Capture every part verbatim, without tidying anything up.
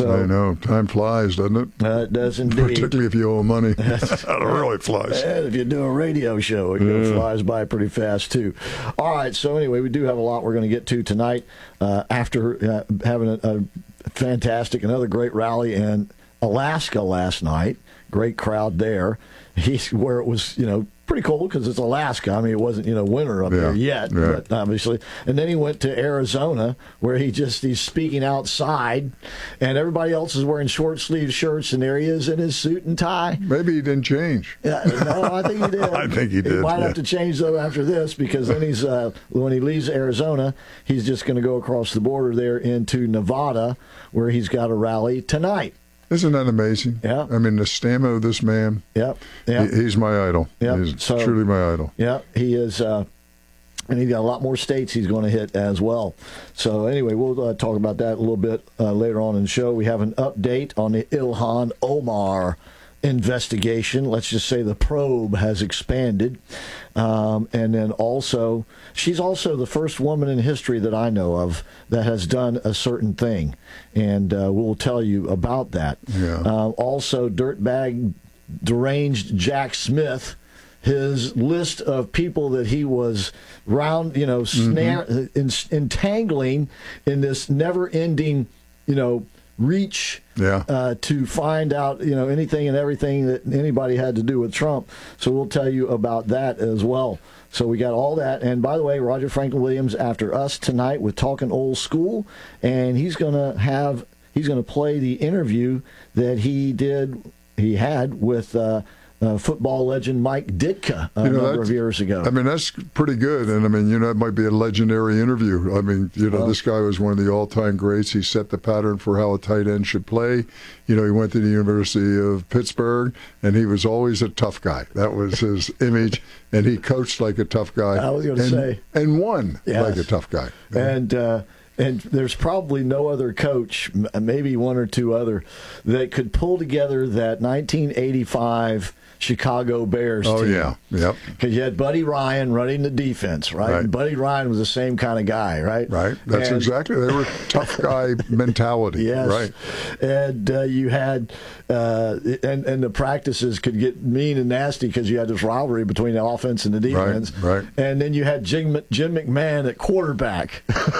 So I know. Time flies, doesn't it? Uh, it does indeed. Particularly if you owe money. It really flies. And if you do a radio show, it yeah. flies by pretty fast, too. All right, so anyway, we do have a lot we're going to get to tonight uh, after uh, having a, a fantastic, another great rally in Alaska last night. Great crowd there. He's where it was, you know, pretty cold because it's Alaska. I mean, it wasn't, you know, winter up yeah, there yet, yeah. but obviously. And then he went to Arizona where he just, he's speaking outside, and everybody else is wearing short sleeve shirts, and there he is in his suit and tie. Maybe he didn't change. Yeah, no, I think he did. I think he did. He might yeah. have to change, though, after this, because then he's, uh, when he leaves Arizona, he's just going to go across the border there into Nevada where he's got a rally tonight. Isn't that amazing? Yeah. I mean, the stamina of this man. Yep. Yep. He, he's my idol. Yep. He's so, truly my idol. Yeah, he is. Uh, and he's got a lot more states he's going to hit as well. So anyway, we'll uh, talk about that a little bit uh, later on in the show. We have an update on the Ilhan Omar investigation. Let's just say the probe has expanded. Um, and then also, she's also the first woman in history that I know of that has done a certain thing. And uh, we'll tell you about that. Yeah. Uh, also, dirtbag deranged Jack Smith, his list of people that he was round, you know, snare, mm-hmm. en- entangling in this never-ending, you know, reach yeah. uh, to find out, you know, anything and everything that anybody had to do with Trump. So we'll tell you about that as well. So we got all that. And by the way, Roger Franklin Williams after us tonight with Talking Old School, and he's going to have he's going to play the interview that he did he had with uh, uh, football legend Mike Ditka a you know, number of years ago. I mean, that's pretty good. And, I mean, you know, it might be a legendary interview. I mean, you know, well, this guy was one of the all-time greats. He set the pattern for how a tight end should play. You know, he went to the University of Pittsburgh, and he was always a tough guy. That was his image, and he coached like a tough guy. I was going to say. And won yes. like a tough guy. And, uh, And there's probably no other coach, maybe one or two other, that could pull together that nineteen eighty-five Chicago Bears oh, team. yeah. Yep. Because you had Buddy Ryan running the defense, right? right? And Buddy Ryan was the same kind of guy, right? Right. That's and, exactly. They were tough guy mentality. Yes. Right. And uh, you had, uh, and, and the practices could get mean and nasty because you had this rivalry between the offense and the defense. Right. right. And then you had Jim, Jim McMahon at quarterback.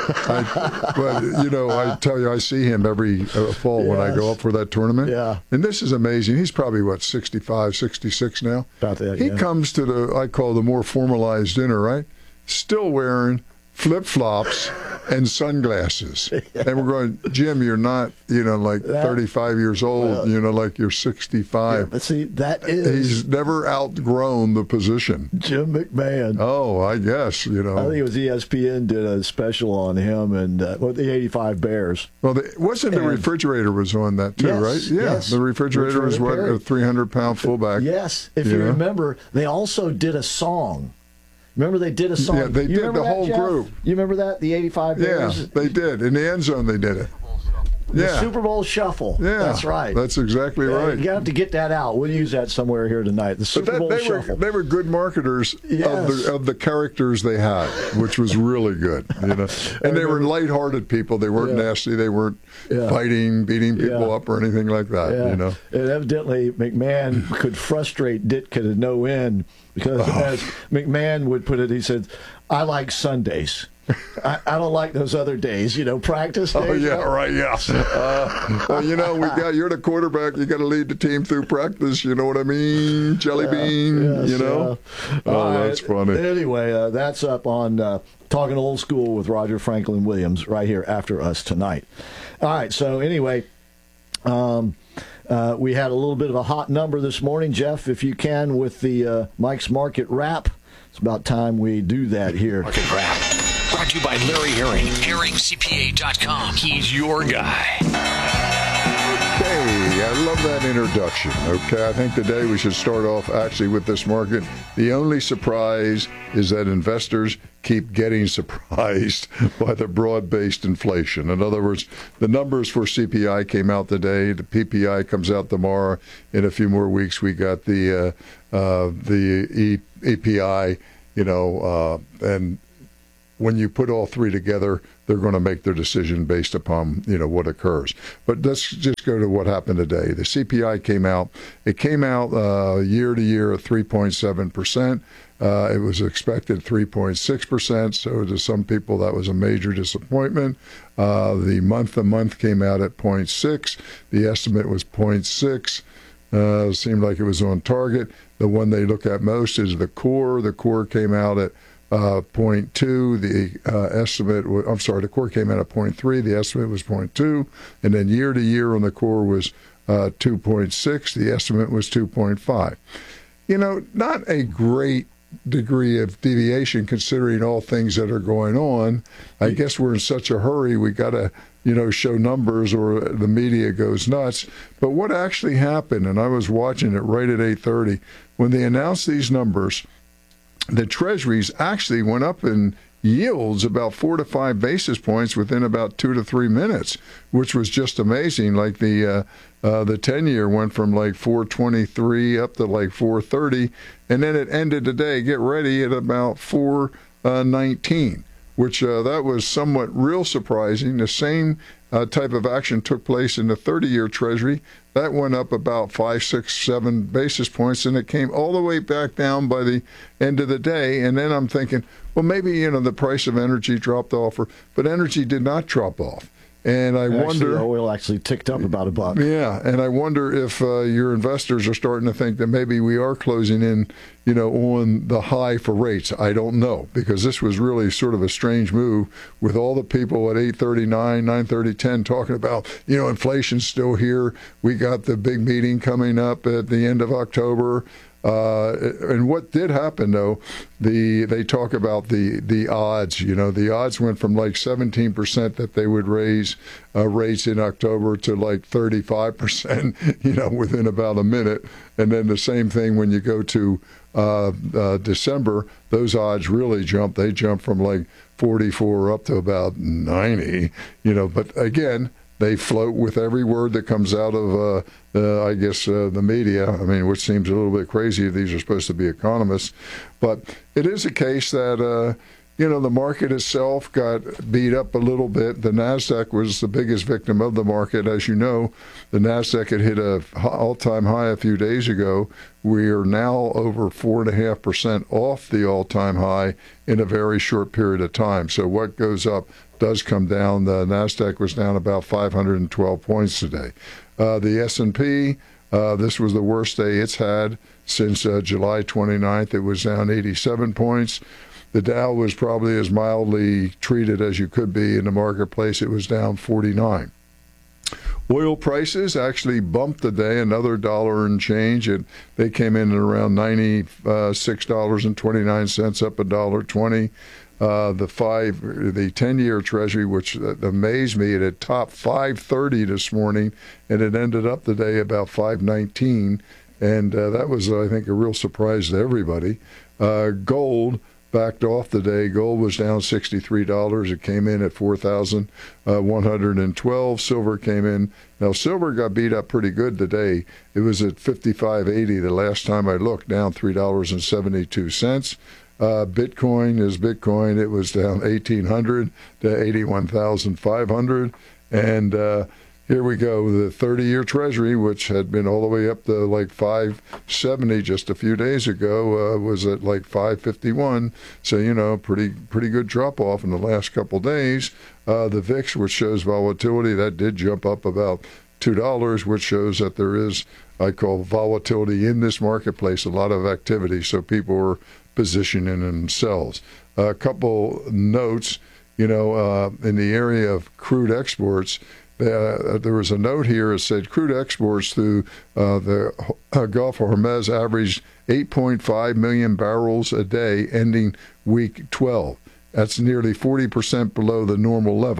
I, but, you know, I tell you, I see him every uh, fall yes. when I go up for that tournament. Yeah. And this is amazing. He's probably, what, sixty-five, sixty-six now? About that, He yeah. comes to the, I call the more formalized dinner, right? Still wearing flip-flops and sunglasses. And we're going, Jim, you're not, you know, like that, thirty-five years old, well, you know, like you're sixty-five. Yeah, but see, that is... He's never outgrown the position. Jim McMahon. Oh, I guess, you know. I think it was E S P N did a special on him and uh, well, the eighty-five Bears. Well, the, wasn't and, the refrigerator was on that too, yes, right? Yeah, yes. the refrigerator was what, a three hundred pound fullback. Yes, if you, you know? remember, they also did a song. Remember they did a song? Yeah, they you did, the that, whole Jeff? group. You remember that, the eighty-five Bears? Yeah, they did. In the end zone, they did it. The yeah. Super Bowl Shuffle. Yeah, that's right. That's exactly yeah, right. You have to get that out. We'll use that somewhere here tonight. The Super that, Bowl they Shuffle. Were, they were good marketers yes. of, the, of the characters they had, which was really good. You know, and they were lighthearted people. They weren't yeah. nasty. They weren't yeah. fighting, beating people yeah. up, or anything like that. Yeah. You know, and evidently McMahon could frustrate Ditka to no end because, oh. as McMahon would put it, he said, "I like Sundays." I, I don't like those other days, you know, practice days. Oh, yeah, right, yeah. Uh, well, you know, we got you're the quarterback. You got to lead the team through practice. You know what I mean? Jelly bean, yeah, yes, you know? Yeah. Oh, right. that's funny. Anyway, uh, that's up on uh, Talking Old School with Roger Franklin Williams right here after us tonight. All right, so anyway, um, uh, we had a little bit of a hot number this morning. Jeff, if you can, with the uh, Mike's Market Wrap. It's about time we do that here. Market Wrap. Brought to you by Larry Herring, herring c p a dot com. He's your guy. Okay, I love that introduction. Okay, I think today we should start off actually with this market. The only surprise is that investors keep getting surprised by the broad-based inflation. In other words, the numbers for C P I came out today. The P P I comes out tomorrow. In a few more weeks, we got the uh, uh, the e- A P I, you know, uh, and when you put all three together, they're going to make their decision based upon, you know, what occurs. But let's just go to what happened today. The C P I came out. It came out uh, year to year at three point seven percent. Uh, it was expected three point six percent, so to some people that was a major disappointment. Uh, the month-to-month came out at zero point six. The estimate was zero point six. Uh, seemed like it was on target. The one they look at most is the core. The core came out at uh, zero point two. The uh, estimate, was, I'm sorry, the core came out at zero point three. The estimate was zero point two. And then year to year on the core was uh, two point six. The estimate was two point five. You know, not a great degree of deviation considering all things that are going on. I guess we're in such a hurry, we got to, you know, show numbers or the media goes nuts. But what actually happened, and I was watching it right at eight thirty, when they announced these numbers, the treasuries actually went up in yields about four to five basis points within about two to three minutes, which was just amazing. Like the uh, uh, the ten-year went from like four twenty-three up to like four thirty, and then it ended today, get ready, at about four nineteen, which uh, that was somewhat real surprising. The same uh, type of action took place in the thirty-year Treasury. That went up about five, six, seven basis points, and it came all the way back down by the end of the day. And then I'm thinking, well, maybe, you know, the price of energy dropped off, or, but energy did not drop off. And I actually, wonder, oil actually ticked up about a buck. Yeah, and I wonder if uh, your investors are starting to think that maybe we are closing in, you know, on the high for rates. I don't know, because this was really sort of a strange move with all the people at eight thirty-nine, nine thirty, ten talking about, you know, inflation's still here. We got the big meeting coming up at the end of October. Uh, and what did happen, though, the they talk about the, the odds. You know, the odds went from like seventeen percent that they would raise uh, rates in October to like thirty-five percent, you know, within about a minute. And then the same thing when you go to uh, uh, December, those odds really jump. They jump from like forty-four up to about ninety, you know. But again, they float with every word that comes out of, uh, uh, I guess, uh, the media. I mean, which seems a little bit crazy. These are supposed to be economists. But it is a case that, uh, you know, the market itself got beat up a little bit. The NASDAQ was the biggest victim of the market. As you know, the NASDAQ had hit an all-time high a few days ago. We are now over four point five percent off the all-time high in a very short period of time. So what goes up does come down. The NASDAQ was down about five hundred twelve points today. Uh, the S and P, uh, this was the worst day it's had since uh, July twenty-ninth. It was down eighty-seven points. The Dow was probably as mildly treated as you could be in the marketplace. It was down forty-nine. Oil prices actually bumped today another dollar and change, and they came in at around ninety-six dollars and twenty-nine cents, up a dollar twenty. Uh, the five, the ten-year Treasury, which amazed me, it had topped five thirty this morning, and it ended up today about five nineteen, and uh, that was, I think, a real surprise to everybody. Uh, gold backed off today. Gold was down sixty-three dollars. It came in at four thousand one hundred twelve. Silver came in. Now, silver got beat up pretty good today. It was at fifty-five eighty the last time I looked, down three dollars and seventy-two cents. Uh, Bitcoin is Bitcoin. It was down eighteen hundred to eighty-one thousand five hundred. And uh, here we go. The thirty-year Treasury, which had been all the way up to like five seventy just a few days ago, uh, was at like five fifty-one. So, you know, pretty pretty good drop-off in the last couple days. Uh, the V I X, which shows volatility, that did jump up about two dollars, which shows that there is, I call, volatility in this marketplace, a lot of activity. So people are positioning themselves. A couple notes, you know, uh, in the area of crude exports, uh, there was a note here that said crude exports through uh, the uh, Gulf of Hormuz averaged eight point five million barrels a day ending week twelve. That's nearly forty percent below the normal level.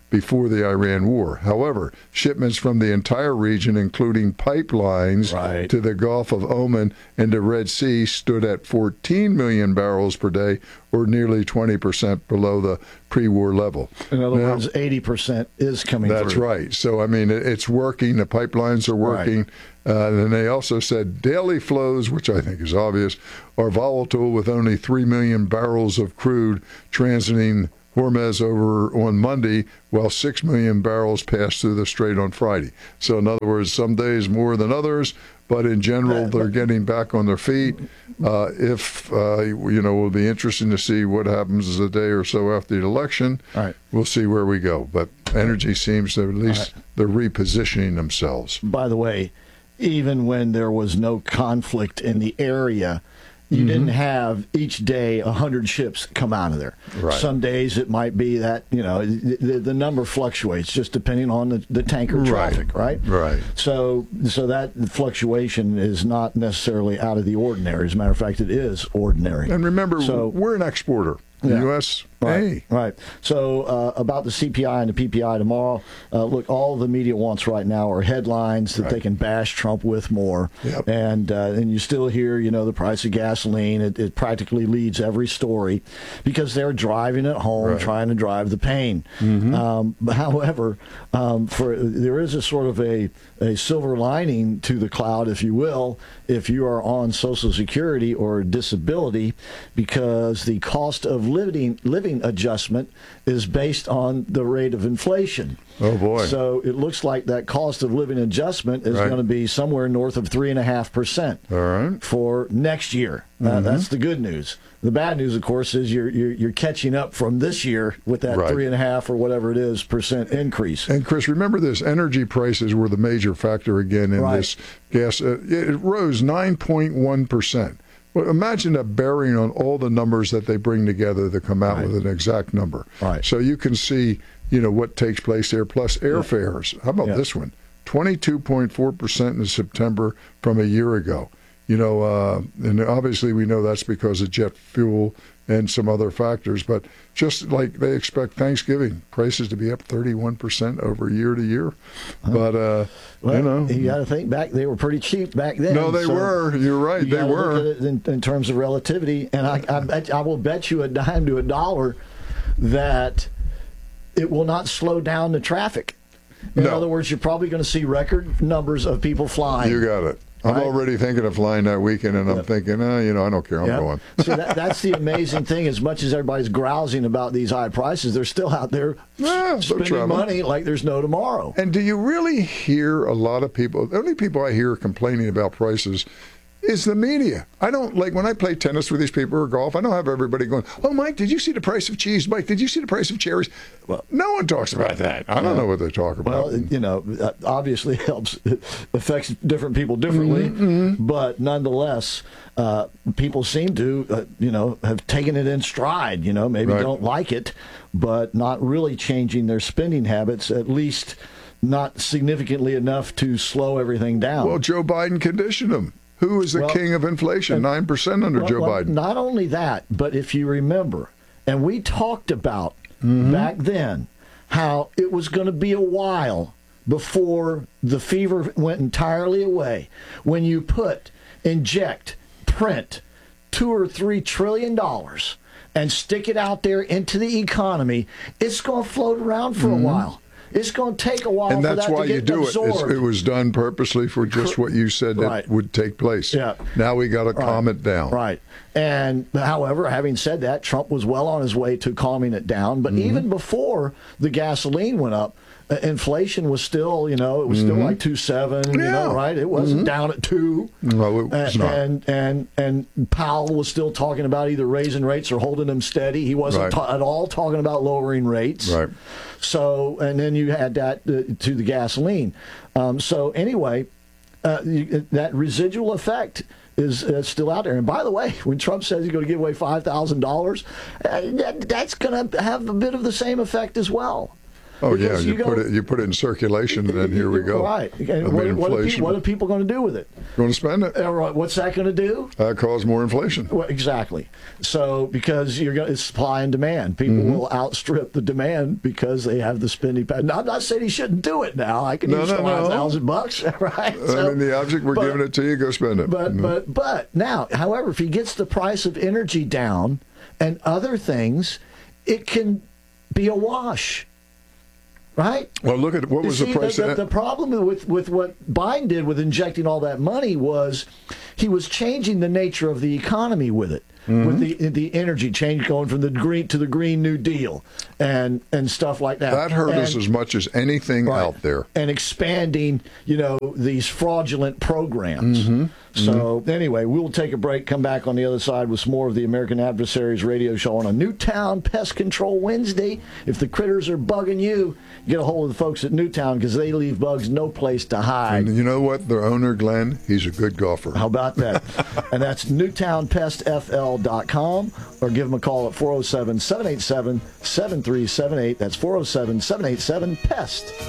before the Iran war. However, shipments from the entire region, including pipelines Right. to the Gulf of Oman and the Red Sea, stood at fourteen million barrels per day, or nearly twenty percent below the pre-war level. In other Now, words, eighty percent is coming that's through. right. So, I mean, it, it's working. The pipelines are working. Uh, and they also said daily flows, which I think is obvious, are volatile, with only three million barrels of crude transiting Hormuz over on Monday, while six million barrels passed through the Strait on Friday. So, in other words, some days more than others, but in general, they're getting back on their feet. Uh, if, uh, you know, it'll be interesting to see what happens a day or so after the election. All right. We'll see where we go. But energy seems to, at least, they're repositioning themselves. By the way, even when there was no conflict in the area, you mm-hmm. didn't have each day a hundred ships come out of there. Right. Some days it might be that, you know, the, the number fluctuates just depending on the, the tanker traffic, right? Right. Right. So, so that fluctuation is not necessarily out of the ordinary. As a matter of fact, it is ordinary. And remember, so, we're an exporter. The yeah. U S Right, Hey. right. So uh, about the C P I and the P P I tomorrow, uh, look, all the media wants right now are headlines that Right. they can bash Trump with more. Yep. And uh, and you still hear, you know, the price of gasoline. It, it practically leads every story because they're driving it home, Right. trying to drive the pain. Mm-hmm. Um, but however, um, for there is a sort of a, a silver lining to the cloud, if you will, if you are on Social Security or disability, because the cost of living living adjustment is based on the rate of inflation. Oh, boy. So it looks like that cost of living adjustment is Right. going to be somewhere north of three and a half percent All right. for next year. Uh, Mm-hmm. that's the good news. The bad news, of course, is you're you're, you're catching up from this year with that Right. three and a half or whatever it is percent increase. And Chris, remember this: energy prices were the major factor again in Right. this gas. Uh, it rose nine point one percent. Well, imagine a bearing on all the numbers that they bring together to come out Right. with an exact number. Right. So you can see, you know, what takes place there. Plus airfares. How about Yeah. this one? twenty-two point four percent in September from a year ago. You know, uh, and obviously we know that's because of jet fuel and some other factors. But just like they expect Thanksgiving prices to be up thirty-one percent over year to year. Uh-huh. But, uh, Well, you know. you got to think back; they were pretty cheap back then. No, they so were. You're right. you They gotta were. Look at it in, in terms of relativity, and I, I bet I will bet you a dime to a dollar that it will not slow down the traffic. In No. other words, you're probably going to see record numbers of people flying. You got it. I'm Right. already thinking of flying that weekend, and I'm Yep. thinking, oh, you know, I don't care. I'm Yep. going. See, that, that's the amazing thing. As much as everybody's grousing about these high prices, they're still out there Yeah, they're spending traveling. money like there's no tomorrow. And do you really hear a lot of people? The only people I hear complaining about prices is the media. I don't, like, when I play tennis with these people or golf, I don't have everybody going, oh, Mike, did you see the price of cheese? Mike, did you see the price of cherries? Well, no one talks about that. I don't know what they talk about. Well, you know, uh, obviously it helps, it affects different people differently, Mm-hmm, but nonetheless, uh, people seem to, uh, you know, have taken it in stride. You know, maybe Right. don't like it, but not really changing their spending habits, at least not significantly enough to slow everything down. Well, Joe Biden conditioned them. Who is the Well, king of inflation? nine percent under Well, Joe well, Biden. Not only that, but if you remember, and we talked about back then how it was going to be a while before the fever went entirely away. When you put, inject, print two or three trillion dollars and stick it out there into the economy, it's going to float around for a while. It's going to take a while And for that's that why to you get do it. absorbed. It's, it was done purposely for just what you said that Right. would take place. Yeah. Now we got to calm it down. Right. And however, having said that, Trump was well on his way to calming it down. But Mm-hmm. even before the gasoline went up, uh, inflation was still, you know, it was still like two seven, you know, Mm-hmm. Yeah. right? It wasn't down at two. No, it was and, not. And, and and Powell was still talking about either raising rates or holding them steady. He wasn't Right. ta- at all talking about lowering rates. Right. So, and then you had that uh, to the gasoline. Um, so anyway, uh, you, that residual effect is uh, still out there. And by the way, when Trump says he's going to give away five thousand dollars, uh, that, that's going to have a bit of the same effect as well. Oh yeah, Because you, you go- put it you put it in circulation, and then here we go. Right. I And mean, what, what, are inflation. people, what are people going to do with it? Going to spend it? Uh, right, What's that going to do? That cause more inflation. Well, exactly. So because you're going, it's supply and demand. People Mm-hmm. will outstrip the demand because they have the spending power. Now, I'm not saying he shouldn't do it. Now I can No, use no, five no. thousand bucks, right? I mean, the object we're but- giving it to you, go spend it. But Mhm. but but now, however, if he gets the price of energy down and other things, it can be a wash. Right? Well, look at what You was see, the price the, of the, that? the problem with, with what Biden did with injecting all that money was he was changing the nature of the economy with it, Mm-hmm. with the the energy change going from the green to the Green New Deal and and stuff like that. That hurt and, us as much as anything right, out there. and expanding, you know, these fraudulent programs. Mm-hmm. So anyway, we'll take a break, come back on the other side with some more of the American Adversaries radio show on a Newtown Pest Control Wednesday. If the critters are bugging you, get a hold of the folks at Newtown because they leave bugs no place to hide. And you know what? Their owner, Glenn, he's a good golfer. How about that? And that's newtown pest f l dot com or give them a call at four oh seven, seven eight seven, seven three seven eight. That's four oh seven, seven eight seven, P E S T.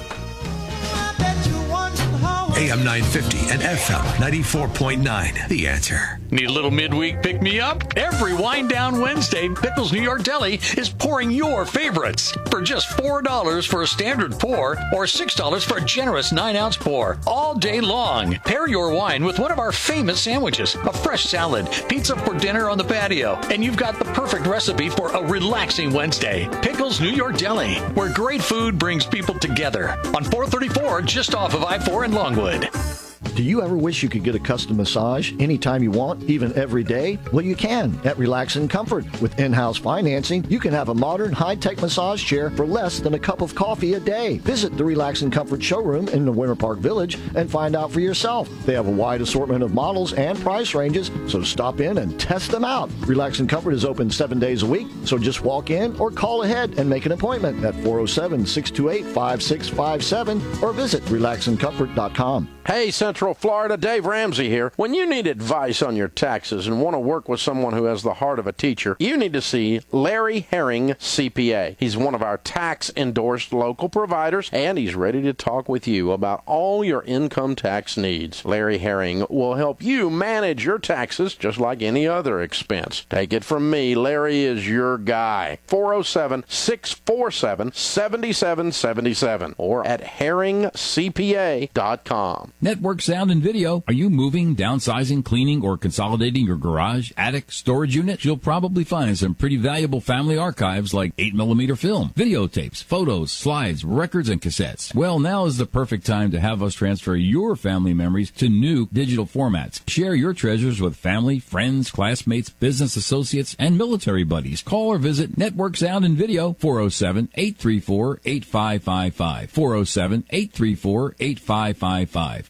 A M nine fifty and F M ninety-four point nine. The Answer. Need a little midweek pick-me-up? Every Wind Down Wednesday, Pickles New York Deli is pouring your favorites for just four dollars for a standard pour or six dollars for a generous nine ounce pour all day long. Pair your wine with one of our famous sandwiches, a fresh salad, pizza for dinner on the patio, and you've got the perfect recipe for a relaxing Wednesday. Pickles New York Deli, where great food brings people together. On four thirty-four, just off of I four in Longwood. Do you ever wish you could get a custom massage anytime you want, even every day? Well, you can at Relax and Comfort. With in-house financing, you can have a modern, high-tech massage chair for less than a cup of coffee a day. Visit the Relax and Comfort showroom in the Winter Park Village and find out for yourself. They have a wide assortment of models and price ranges, so stop in and test them out. Relax and Comfort is open seven days a week, so just walk in or call ahead and make an appointment at four oh seven, six two eight, five six five seven or visit relax and comfort dot com. Hey, Central Florida, Dave Ramsey here. When you need advice on your taxes and want to work with someone who has the heart of a teacher, you need to see Larry Herring, C P A. He's one of our tax-endorsed local providers, and he's ready to talk with you about all your income tax needs. Larry Herring will help you manage your taxes just like any other expense. Take it from me, Larry is your guy. four oh seven, six four seven, seven seven seven seven or at herring c p a dot com. Network Sound and Video. Are you moving, downsizing, cleaning, or consolidating your garage, attic, storage unit? You'll probably find some pretty valuable family archives like eight millimeter film, videotapes, photos, slides, records, and cassettes. Well, now is the perfect time to have us transfer your family memories to new digital formats. Share your treasures with family, friends, classmates, business associates, and military buddies. Call or visit Network Sound and Video, four oh seven, eight three four, eight five five five, four oh seven, eight three four, eight five five five.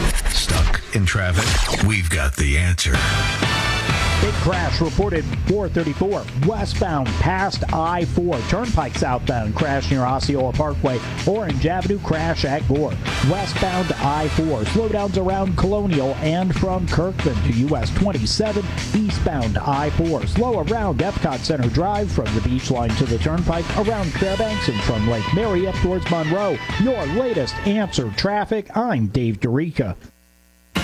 Stuck in traffic? We've got the answer. Big crash reported four thirty-four westbound past I four. Turnpike southbound crash near Osceola Parkway. Orange Avenue crash at Gore. Westbound I four. Slowdowns around Colonial and from Kirkland to U S twenty-seven. Eastbound I four. Slow around Epcot Center Drive from the beach line to the Turnpike. Around Fairbanks and from Lake Mary up towards Monroe. Your latest answer traffic. I'm Dave Dorica.